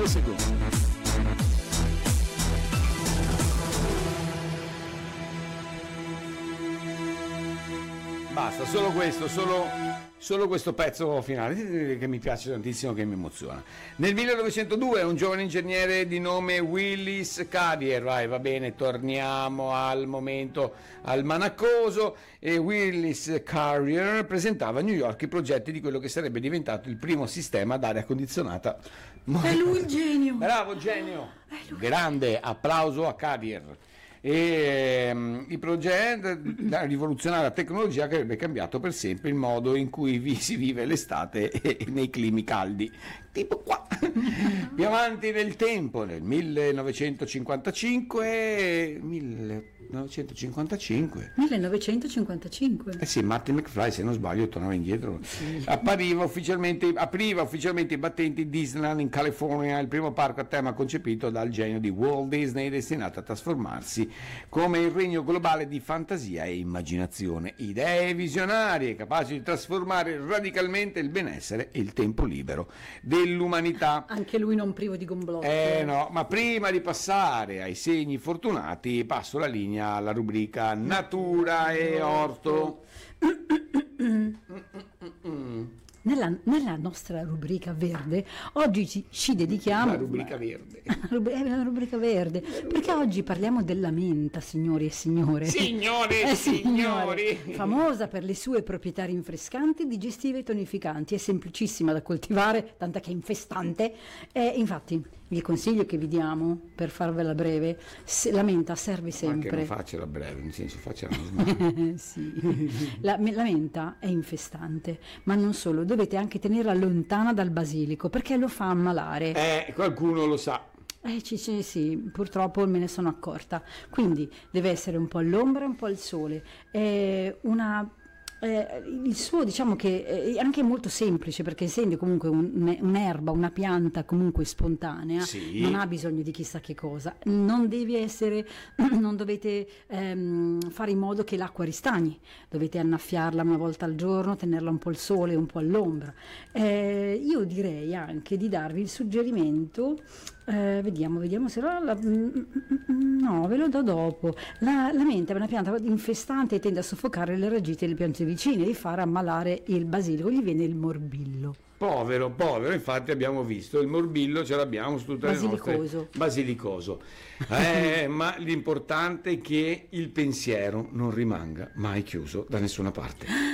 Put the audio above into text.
2 secondi. Basta, solo questo, solo questo pezzo finale che mi piace tantissimo, che mi emoziona. Nel 1902 un giovane ingegnere di nome Willis Carrier, va bene, torniamo al momento almanaccoso, e Willis Carrier presentava a New York i progetti di quello che sarebbe diventato il primo sistema ad aria condizionata. È lui il genio! Bravo, genio! Grande applauso a Carrier. E il progetto la rivoluzionaria tecnologia che avrebbe cambiato per sempre il modo in cui si vive l'estate nei climi caldi, tipo qua. Più avanti nel tempo, nel 1955 sì, Martin McFly, se non sbaglio, tornava indietro. Apriva ufficialmente i battenti Disneyland in California, il primo parco a tema concepito dal genio di Walt Disney, destinato a trasformarsi come il regno globale di fantasia e immaginazione, idee visionarie capaci di trasformare radicalmente il benessere e il tempo libero dell'umanità. Anche lui non privo di gomblotto. No, ma prima di passare ai segni fortunati passo la linea alla rubrica Natura e Orto. Nella nostra rubrica verde oggi ci dedichiamo la rubrica verde. La rubrica verde, perché oggi parliamo della menta, signori e signore. Signori. Famosa per le sue proprietà rinfrescanti, digestive e tonificanti, è semplicissima da coltivare, tant'è che è infestante. Infatti il consiglio che vi diamo, per farvela breve, la menta serve sempre. Anche non faccela breve, nel senso faccela normale. Sì. La menta è infestante, ma non solo, dovete anche tenerla lontana dal basilico perché lo fa ammalare. Qualcuno lo sa. Sì, purtroppo me ne sono accorta. Quindi deve essere un po' all'ombra e un po' al sole. Il suo, diciamo che è anche molto semplice, perché essendo comunque un'erba, una pianta comunque spontanea, sì, non ha bisogno di chissà che cosa. Non dovete fare in modo che l'acqua ristagni, dovete annaffiarla una volta al giorno, tenerla un po' al sole e un po' all'ombra. Io direi anche di darvi il suggerimento, vediamo se no, ve lo do dopo. La menta è una pianta infestante e tende a soffocare le ragite delle piante vicine e far ammalare il basilico, gli viene il morbillo. Povero, infatti abbiamo visto il morbillo, ce l'abbiamo su tutte le nostre. Basilicoso. Ma l'importante è che il pensiero non rimanga mai chiuso da nessuna parte.